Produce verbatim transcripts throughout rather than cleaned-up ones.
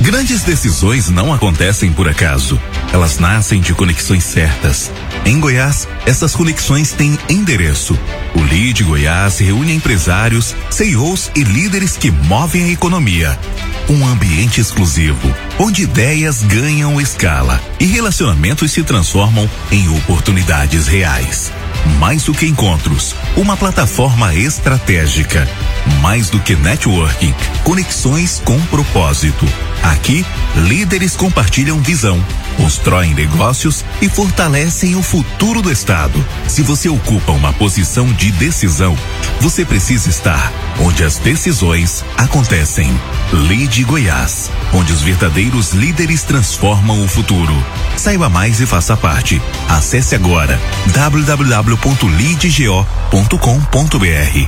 Grandes decisões não acontecem por acaso. Elas nascem de conexões certas. Em Goiás, essas conexões têm endereço. O Lead Goiás reúne empresários, C E Os e líderes que movem a economia. Um ambiente exclusivo, onde ideias ganham escala e relacionamentos se transformam em oportunidades reais. Mais do que encontros, uma plataforma estratégica. Mais do que networking, conexões com propósito. Aqui, líderes compartilham visão, constroem negócios e fortalecem o futuro do estado. Se você ocupa uma posição de decisão, você precisa estar onde as decisões acontecem. Lead Goiás, onde os verdadeiros líderes transformam o futuro. Saiba mais e faça parte. Acesse agora w w w ponto lead go ponto com ponto b r.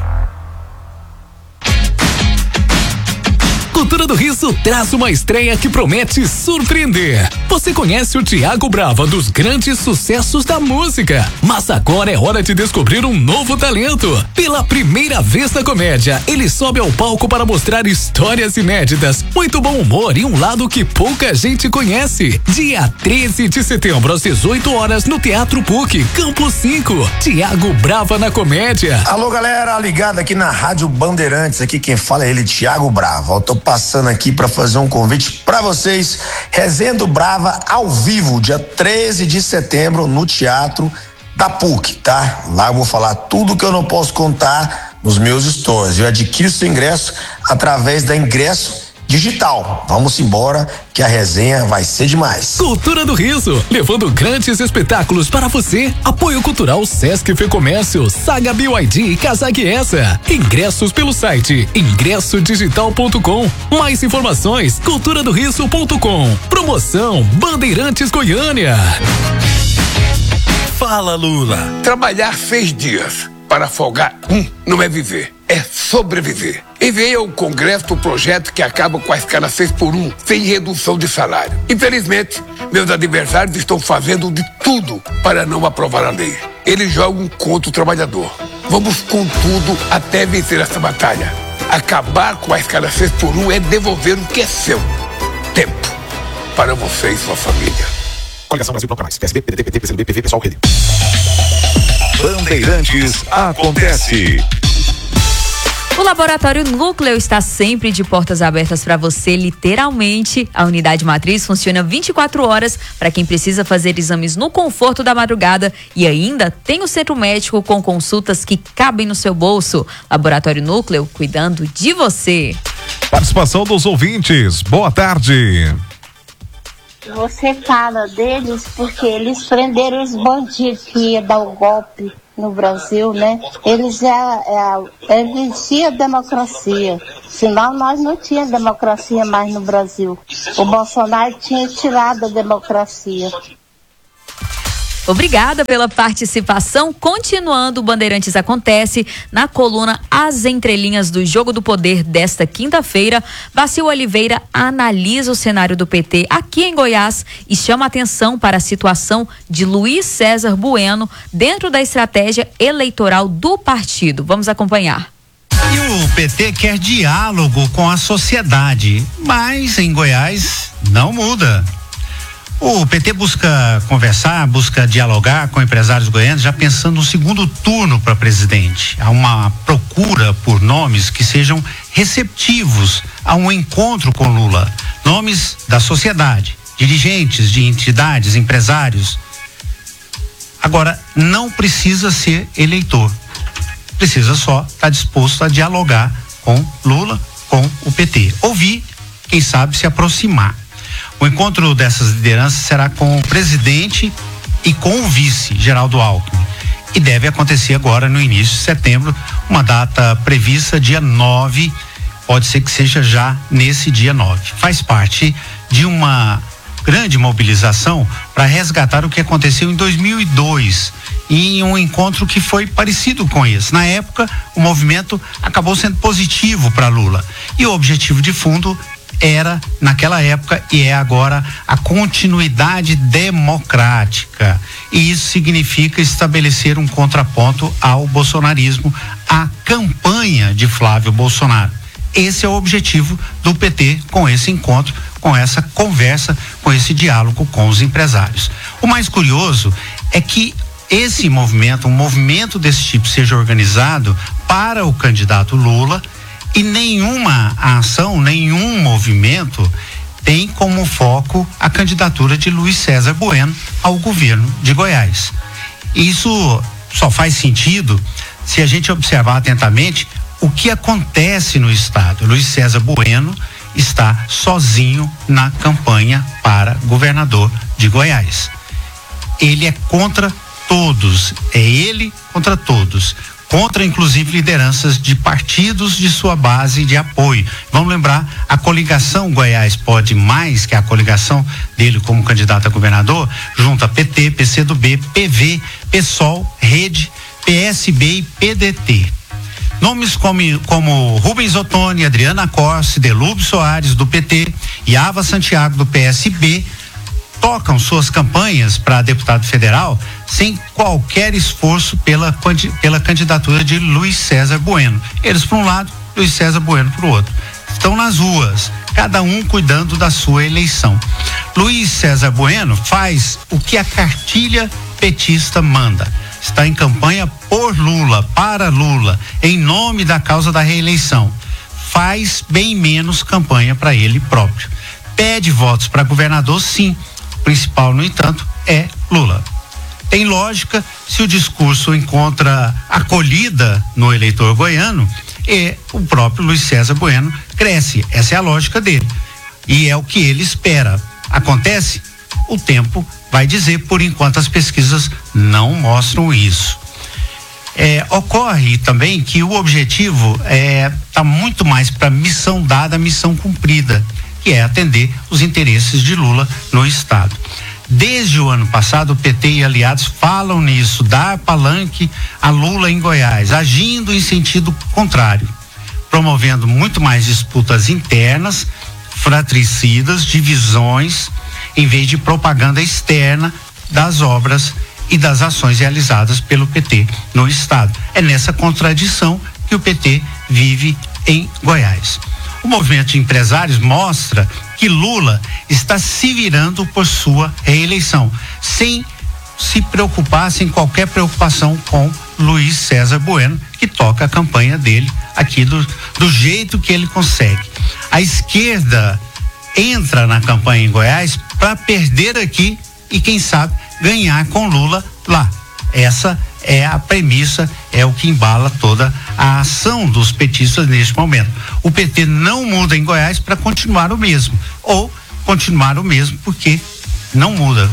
Cultura do Riso traz uma estreia que promete surpreender. Você conhece o Thiago Brava dos grandes sucessos da música, mas agora é hora de descobrir um novo talento. Pela primeira vez na comédia, ele sobe ao palco para mostrar histórias inéditas, muito bom humor e um lado que pouca gente conhece. Dia treze de setembro, às dezoito horas, no Teatro P U C, Campo cinco. Thiago Brava na comédia. Alô, galera, ligado aqui na Rádio Bandeirantes, aqui quem fala é ele, Thiago Brava. Eu tô passando aqui para fazer um convite para vocês. Resenha do Brava ao vivo, dia treze de setembro, no Teatro da P U C, tá? Lá eu vou falar tudo que eu não posso contar nos meus stories. Eu adquiro seu ingresso através da Ingresso Digital. Vamos embora que a resenha vai ser demais. Cultura do Riso, levando grandes espetáculos para você. Apoio cultural Sesc Fecomércio, Saga B Y D e Casag Essa. Ingressos pelo site ingresso digital ponto com. Mais informações cultura do riso ponto com. Promoção Bandeirantes Goiânia. Fala, Lula. Trabalhar seis dias para folgar um não é viver, é sobreviver. Enviei ao Congresso o projeto que acaba com a escala seis por um, sem redução de salário. Infelizmente, meus adversários estão fazendo de tudo para não aprovar a lei. Eles jogam contra o trabalhador. Vamos com tudo até vencer essa batalha. Acabar com a escala seis por um é devolver o que é seu. Tempo para você e sua família. Coligação Brasil Proclamais. P S B, P D T, P T, P C do B, P V, Pessoal, Rede. Bandeirantes acontece. O Laboratório Núcleo está sempre de portas abertas para você, literalmente. A unidade matriz funciona vinte e quatro horas para quem precisa fazer exames no conforto da madrugada e ainda tem o centro médico com consultas que cabem no seu bolso. Laboratório Núcleo, cuidando de você. Participação dos ouvintes. Boa tarde. Você fala deles porque eles prenderam os bandidos que iam dar o golpe no Brasil, né? Eles já é, é, venciam a democracia. Senão nós não tínhamos democracia mais no Brasil. O Bolsonaro tinha tirado a democracia. Obrigada pela participação. Continuando, o Bandeirantes Acontece, na coluna As Entrelinhas do Jogo do Poder desta quinta-feira, Bacil Oliveira analisa o cenário do P T aqui em Goiás e chama atenção para a situação de Luiz César Bueno dentro da estratégia eleitoral do partido. Vamos acompanhar. E o P T quer diálogo com a sociedade, mas em Goiás não muda. O P T busca conversar, busca dialogar com empresários goianos, já pensando no segundo turno para presidente. Há uma procura por nomes que sejam receptivos a um encontro com Lula. Nomes da sociedade, dirigentes de entidades, empresários. Agora, não precisa ser eleitor. Precisa só estar disposto a dialogar com Lula, com o P T. Ouvir, quem sabe se aproximar. O encontro dessas lideranças será com o presidente e com o vice, Geraldo Alckmin. E deve acontecer agora no início de setembro, uma data prevista dia nove, pode ser que seja já nesse dia nove. Faz parte de uma grande mobilização para resgatar o que aconteceu em dois mil e dois, em um encontro que foi parecido com esse. Na época, o movimento acabou sendo positivo para Lula. E o objetivo de fundo era, naquela época, e é agora, a continuidade democrática. E isso significa estabelecer um contraponto ao bolsonarismo, à campanha de Flávio Bolsonaro. Esse é o objetivo do P T com esse encontro, com essa conversa, com esse diálogo com os empresários. O mais curioso é que esse movimento, um movimento desse tipo seja organizado para o candidato Lula e nenhuma ação, nenhum movimento tem como foco a candidatura de Luiz César Bueno ao governo de Goiás. Isso só faz sentido se a gente observar atentamente o que acontece no estado. Luiz César Bueno está sozinho na campanha para governador de Goiás. Ele é contra todos, é ele contra todos, contra inclusive lideranças de partidos de sua base de apoio. Vamos lembrar, a coligação Goiás Pode Mais, que é a coligação dele como candidato a governador, junta P T, P C do B, P V, PSOL, Rede, P S B e P D T. Nomes como, como Rubens Ottoni, Adriana Corse, Delúbio Soares do P T e Ava Santiago do P S B tocam suas campanhas para deputado federal sem qualquer esforço pela, pela candidatura de Luiz César Bueno. Eles para um lado, Luiz César Bueno para o outro. Estão nas ruas, cada um cuidando da sua eleição. Luiz César Bueno faz o que a cartilha petista manda. Está em campanha por Lula, para Lula, em nome da causa da reeleição. Faz bem menos campanha para ele próprio. Pede votos para governador, sim. O principal, no entanto, é Lula. Tem lógica se o discurso encontra acolhida no eleitor goiano e o próprio Luiz César Bueno cresce. Essa é a lógica dele. E é o que ele espera. Acontece? O tempo vai dizer, por enquanto as pesquisas não mostram isso. É, ocorre também que o objetivo está é, muito mais para missão dada, missão cumprida, que é atender os interesses de Lula no estado. Desde o ano passado, o P T e aliados falam nisso, dar palanque a Lula em Goiás, agindo em sentido contrário, promovendo muito mais disputas internas, fratricidas, divisões, em vez de propaganda externa das obras e das ações realizadas pelo P T no estado. É nessa contradição que o P T vive em Goiás. O movimento de empresários mostra que Lula está se virando por sua reeleição, sem se preocupar, sem qualquer preocupação com Luiz César Bueno, que toca a campanha dele aqui do, do jeito que ele consegue. A esquerda entra na campanha em Goiás para perder aqui e, quem sabe, ganhar com Lula lá. Essa é a premissa, é o que embala toda a ação dos petistas neste momento. O P T não muda em Goiás para continuar o mesmo, ou continuar o mesmo porque não muda.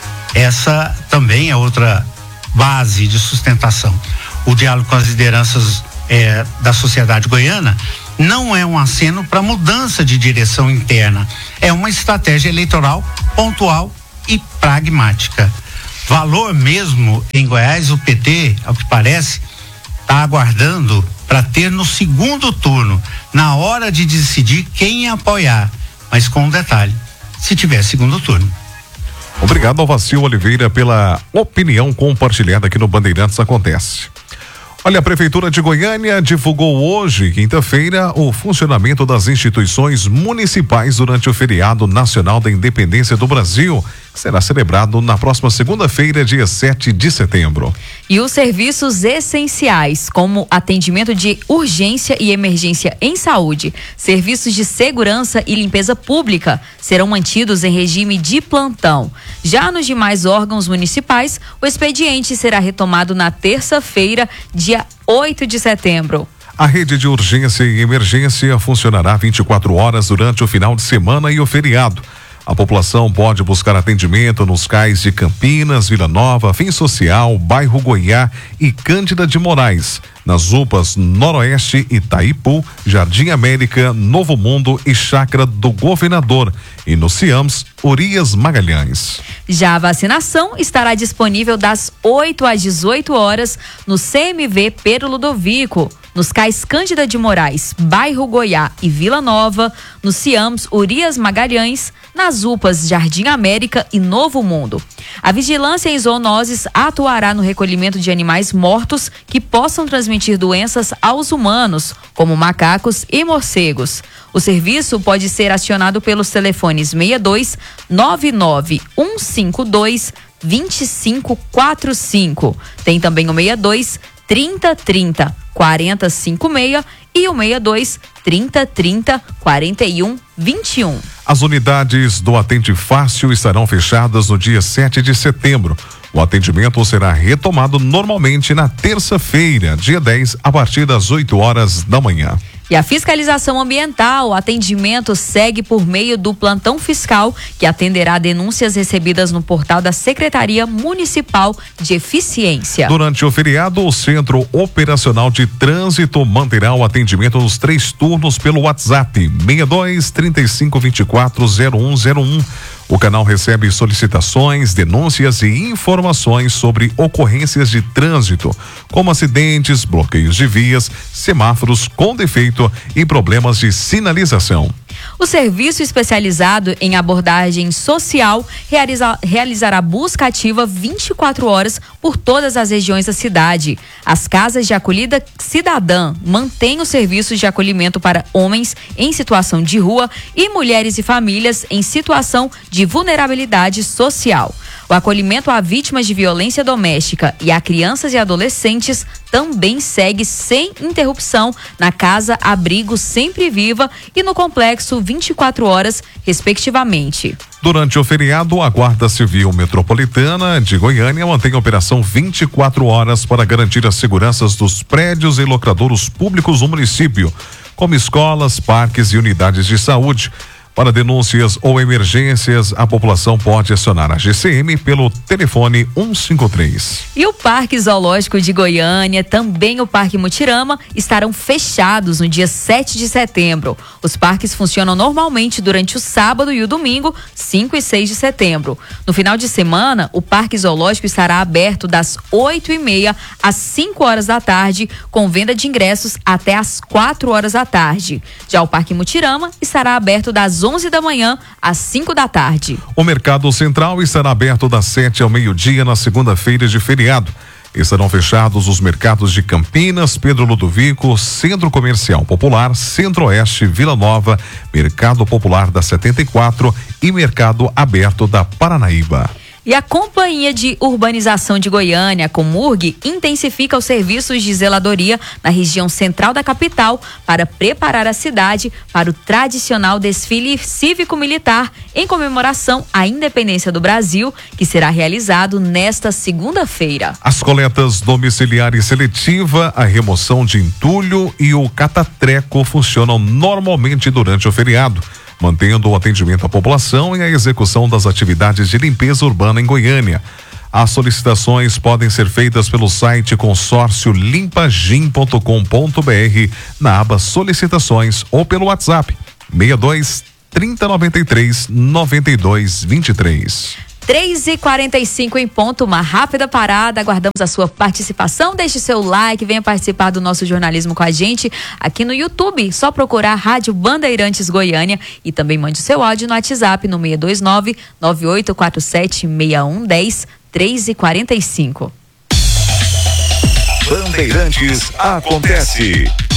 Essa também é outra base de sustentação. O diálogo com as lideranças eh, da sociedade goiana não é um aceno para mudança de direção interna, é uma estratégia eleitoral pontual e pragmática. Valor mesmo em Goiás, o P T, ao que parece, está aguardando para ter no segundo turno, na hora de decidir quem apoiar, mas com um detalhe, se tiver segundo turno. Obrigado ao Vacil Oliveira pela opinião compartilhada aqui no Bandeirantes Acontece. Olha, a Prefeitura de Goiânia divulgou hoje, quinta-feira, o funcionamento das instituições municipais durante o feriado nacional da Independência do Brasil, que será celebrado na próxima segunda-feira, dia sete de setembro. E os serviços essenciais, como atendimento de urgência e emergência em saúde, serviços de segurança e limpeza pública, serão mantidos em regime de plantão. Já nos demais órgãos municipais, o expediente será retomado na terça-feira, dia oito de setembro. A rede de urgência e emergência funcionará vinte e quatro horas durante o final de semana e o feriado. A população pode buscar atendimento nos cais de Campinas, Vila Nova, Fim Social, Bairro Goiá e Cândida de Moraes, nas U P As Noroeste, Itaipu, Jardim América, Novo Mundo e Chácara do Governador, e no CIAMS, Urias Magalhães. Já a vacinação estará disponível das oito às dezoito horas no C M V Pedro Ludovico, nos Cais Cândida de Moraes, Bairro Goiá e Vila Nova, no Ciams Urias Magalhães, nas U P As Jardim América e Novo Mundo. A vigilância em zoonoses atuará no recolhimento de animais mortos que possam transmitir doenças aos humanos, como macacos e morcegos. O serviço pode ser acionado pelos telefones seis dois nove nove um cinco dois dois cinco quatro cinco. Tem também o seis dois trinta trinta quarenta cinquenta e seis e o seis dois trinta trinta quarenta e um vinte e um. As unidades do Atende Fácil estarão fechadas no dia sete de setembro. O atendimento será retomado normalmente na terça-feira, dia dez, a partir das oito horas da manhã. E a fiscalização ambiental, o atendimento segue por meio do plantão fiscal, que atenderá denúncias recebidas no portal da Secretaria Municipal de Eficiência. Durante o feriado, o Centro Operacional de Trânsito manterá o atendimento nos três turnos pelo WhatsApp seis dois trinta e cinco vinte e quatro zero um zero um. O canal recebe solicitações, denúncias e informações sobre ocorrências de trânsito, como acidentes, bloqueios de vias, semáforos com defeito e problemas de sinalização. O serviço especializado em abordagem social realiza, realizará busca ativa vinte e quatro horas por todas as regiões da cidade. As casas de acolhida cidadã mantêm os serviços de acolhimento para homens em situação de rua e mulheres e famílias em situação de vulnerabilidade social. O acolhimento a vítimas de violência doméstica e a crianças e adolescentes também segue sem interrupção na Casa Abrigo Sempre Viva e no Complexo vinte e quatro horas, respectivamente. Durante o feriado, a Guarda Civil Metropolitana de Goiânia mantém a operação vinte e quatro horas para garantir as seguranças dos prédios e locadouros públicos do município, como escolas, parques e unidades de saúde. Para denúncias ou emergências, a população pode acionar a G C M pelo telefone cento e cinquenta e três. E o Parque Zoológico de Goiânia, também o Parque Mutirama, estarão fechados no dia sete de setembro. Os parques funcionam normalmente durante o sábado e o domingo, cinco e seis de setembro. No final de semana, o Parque Zoológico estará aberto das oito e meia às cinco horas da tarde, com venda de ingressos até às quatro horas da tarde. Já o Parque Mutirama estará aberto das onze da manhã às cinco da tarde. O Mercado Central estará aberto das sete ao meio-dia na segunda-feira de feriado. Estarão fechados os mercados de Campinas, Pedro Ludovico, Centro Comercial Popular, Centro-Oeste, Vila Nova, Mercado Popular da setenta e quatro e Mercado Aberto da Paranaíba. E a Companhia de Urbanização de Goiânia, a Comurg, intensifica os serviços de zeladoria na região central da capital para preparar a cidade para o tradicional desfile cívico-militar em comemoração à independência do Brasil, que será realizado nesta segunda-feira. As coletas domiciliar e seletiva, a remoção de entulho e o catatreco funcionam normalmente durante o feriado, mantendo o atendimento à população e a execução das atividades de limpeza urbana em Goiânia. As solicitações podem ser feitas pelo site consórcio limpagim ponto com ponto br na aba solicitações ou pelo WhatsApp seis dois trinta noventa e três noventa e dois vinte e três. três e quarenta e cinco em ponto, uma rápida parada, aguardamos a sua participação, deixe seu like, venha participar do nosso jornalismo com a gente aqui no YouTube, só procurar Rádio Bandeirantes Goiânia e também mande o seu áudio no WhatsApp no seis dois nove nove oito quatro sete seis um um zero, três e quarenta e cinco. Bandeirantes acontece.